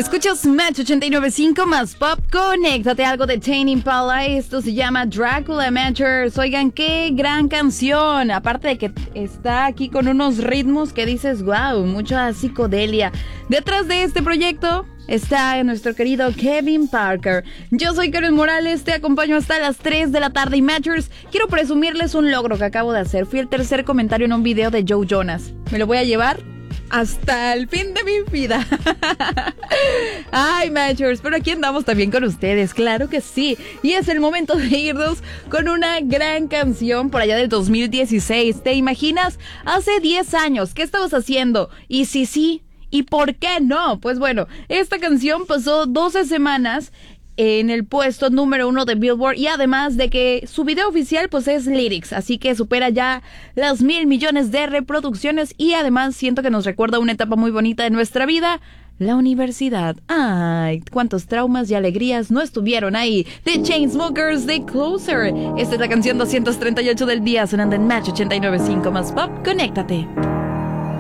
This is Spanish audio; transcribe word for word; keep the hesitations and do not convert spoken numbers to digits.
Escuchas Match ochenta y nueve punto cinco más Pop. Conéctate, algo de Tame Impala. Esto se llama Dracula Matchers. Oigan, qué gran canción. Aparte de que está aquí con unos ritmos que dices, wow, mucha psicodelia. Detrás de este proyecto está nuestro querido Kevin Parker. Yo soy Karen Morales, te acompaño hasta las tres de la tarde. Y Matchers, quiero presumirles un logro que acabo de hacer. Fui el tercer comentario en un video de Joe Jonas. Me lo voy a llevar hasta el fin de mi vida. Ay, Matchers, pero aquí andamos también con ustedes, claro que sí. Y es el momento de irnos con una gran canción por allá del dos mil dieciséis. ¿Te imaginas? Hace diez años, ¿qué estabas haciendo? Y si sí, ¿y por qué no? Pues bueno, esta canción pasó doce semanas en el puesto número uno de Billboard, y además de que su video oficial pues es Lyrics, así que supera ya las mil millones de reproducciones, y además siento que nos recuerda una etapa muy bonita de nuestra vida, la universidad. Ay, cuántos traumas y alegrías no estuvieron ahí. The Chainsmokers, The Closer. Esta es la canción doscientos treinta y ocho del día, sonando en Match ochenta y nueve punto cinco más Pop. Conéctate.